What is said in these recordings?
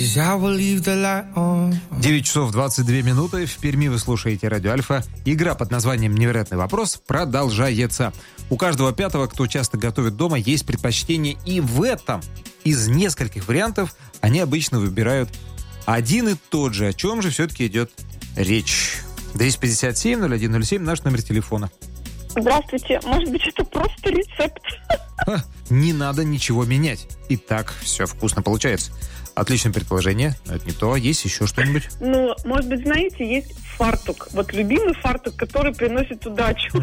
'cause I will leave the light on. 9 часов 22 минуты. В Перми вы слушаете Радио Альфа. Игра под названием «Невероятный вопрос» продолжается. У каждого пятого, кто часто готовит дома, есть предпочтение. И в этом из нескольких вариантов они обычно выбирают один и тот же. О чем же все-таки идет речь? 257-01-07, наш номер телефона. Здравствуйте. Может быть, это просто рецепт? Не надо ничего менять. И так все вкусно получается. Отличное предположение. Но это не то. Есть еще что-нибудь? Ну, может быть, знаете, есть фартук. Вот любимый фартук, который приносит удачу.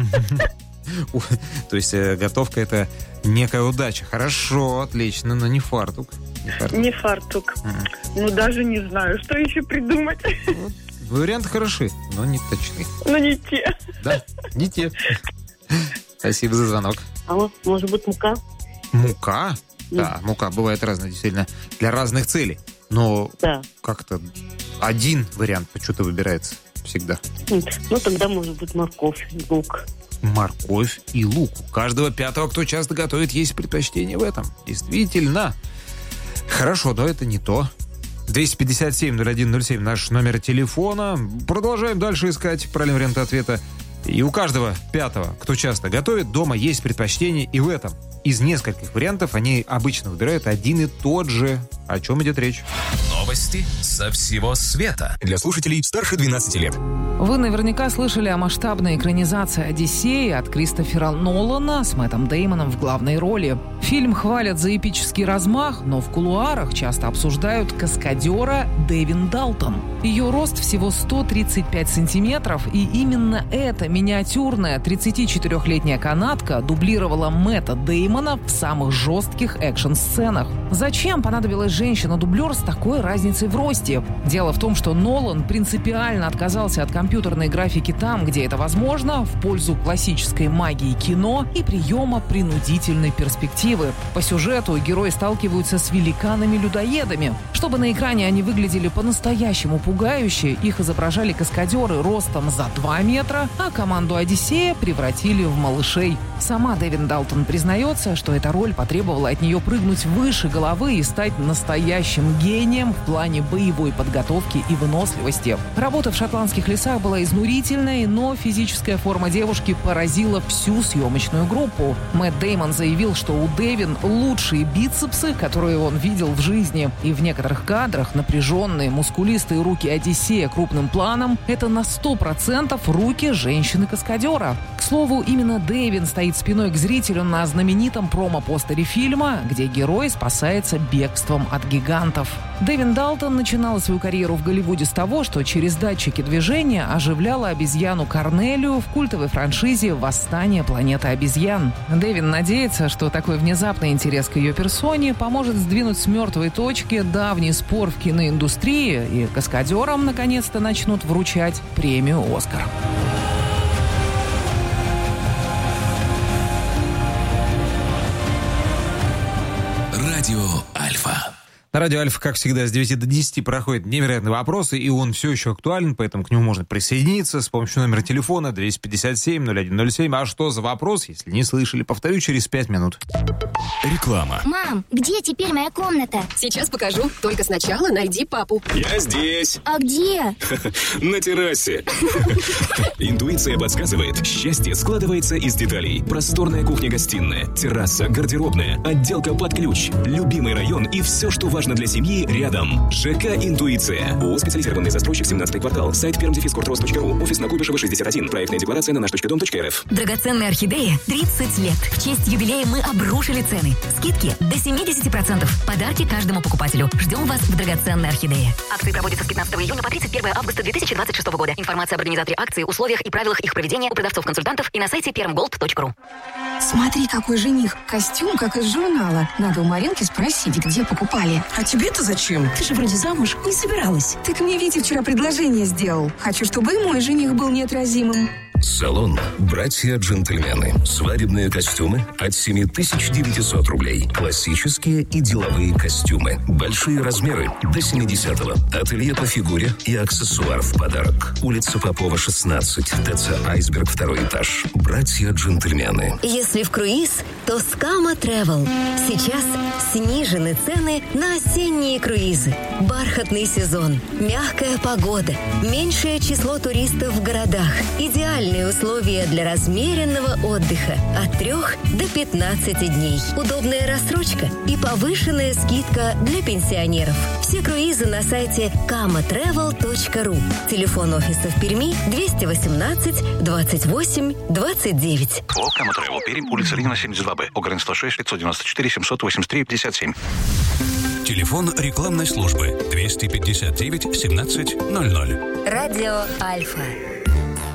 То есть готовка — это некая удача. Хорошо, отлично, но не фартук. Не фартук. Ну, даже не знаю, что еще придумать. Варианты хороши, но не точны. Но не те. Да, не те. Спасибо за звонок. Алло, может быть, мука? Мука? Да, мука бывает разная, действительно, для разных целей. Но как-то один вариант почему-то выбирается всегда. Ну, тогда может быть морковь, лук. Морковь и лук. У каждого пятого, кто часто готовит, есть предпочтение в этом. Действительно. Хорошо, но это не то. 257-01-07 наш номер телефона. Продолжаем дальше искать правильный вариант ответа. И у каждого пятого, кто часто готовит, дома есть предпочтение и в этом. Из нескольких вариантов они обычно выбирают один и тот же. О чем идет речь? Новости со всего света. Для слушателей старше 12 лет. Вы наверняка слышали о масштабной экранизации «Одиссеи» от Кристофера Нолана с Мэттом Дэймоном в главной роли. Фильм хвалят за эпический размах, но в кулуарах часто обсуждают каскадера Девин Далтон. Ее рост всего 135 сантиметров, и именно эта миниатюрная 34-летняя канадка дублировала Мэтта Дэймона в самых жестких экшн-сценах. Зачем понадобилась женщина-дублер с такой разницей в росте? Дело в том, что Нолан принципиально отказался от компьютерной графики там, где это возможно, в пользу классической магии кино и приема принудительной перспективы. По сюжету герои сталкиваются с великанами-людоедами. Чтобы на экране они выглядели по-настоящему пугающе, их изображали каскадеры ростом за 2 метра, а команду «Одиссея» превратили в малышей. Сама Девин Далтон признается, что эта роль потребовала от нее прыгнуть выше головы и стать настоящим гением в плане боевой подготовки и выносливости. Работа в шотландских лесах была изнурительной, но физическая форма девушки поразила всю съемочную группу. Мэтт Дэймон заявил, что у Девин лучшие бицепсы, которые он видел в жизни. И в некоторых кадрах напряженные, мускулистые руки Одиссея крупным планом — это на 100% руки женщины-каскадера. К слову, именно Девин стоит спиной к зрителю на знаменитом промо-постере фильма, где герой спасается бегством от гигантов. Девин Далтон начинала свою карьеру в Голливуде с того, что через датчики движения оживляла обезьяну Корнелию в культовой франшизе «Восстание планеты обезьян». Девин надеется, что такой внезапный интерес к ее персоне поможет сдвинуть с мертвой точки давний спор в киноиндустрии, и каскадерам наконец-то начнут вручать премию «Оскар». Радио Альфа. На Радио Альфа, как всегда, с 9 до 10 проходит невероятный вопрос, и он все еще актуален, поэтому к нему можно присоединиться с помощью номера телефона 257-01-07. А что за вопрос, если не слышали? Повторю через 5 минут. Реклама. Мам, где теперь моя комната? Сейчас покажу, только сначала найди папу. Я здесь. А где? На террасе. Интуиция подсказывает, счастье складывается из деталей. Просторная кухня-гостиная, терраса, гардеробная, отделка под ключ, любимый район и все, что важно для семьи, рядом. ЖК «Интуиция». ООО «Специализированный застройщик», 17-й квартал. Сайт permdefiscourtros.ru. Офис на Куйбышева, 61. Проектная декларация на наш.дом.рф. Драгоценные орхидеи 30 лет. В честь юбилея мы обрушили цены. Скидки до 70%. Подарки каждому покупателю. Ждем вас в драгоценной орхидее. Акции проводятся с 15 июня по 31 августа 2026 года. Информация об организаторе акции, условиях и правилах их проведения у продавцов-консультантов и на сайте permgold.ru. Смотри, какой жених. Костюм, как из журнала. Надо у Маринки спросить, где покупали. А тебе-то зачем? Ты же вроде замуж не собиралась. Так мне Витя вчера предложение сделал. Хочу, чтобы и мой жених был неотразимым. Салон «Братья-джентльмены». Свадебные костюмы от 7900 рублей. Классические и деловые костюмы. Большие размеры до 70-го. Ателье по фигуре и аксессуар в подарок. Улица Попова, 16. ТЦ «Айсберг», 2-й этаж. «Братья-джентльмены». Если в круиз, Тоскама Travel. Сейчас снижены цены на осенние круизы. Бархатный сезон, мягкая погода, меньшее число туристов в городах, идеальные условия для размеренного отдыха от 3 до 15 дней. Удобная рассрочка и повышенная скидка для пенсионеров. Все круизы на сайте kamatravel.ru. Телефон офиса в Перми 218 28 29. ООО «Кама Travel», Пермь, улица Ленина, 72Б, ОГРН 106 594 783 57. Телефон рекламной службы 259 17 00. Радио Альфа.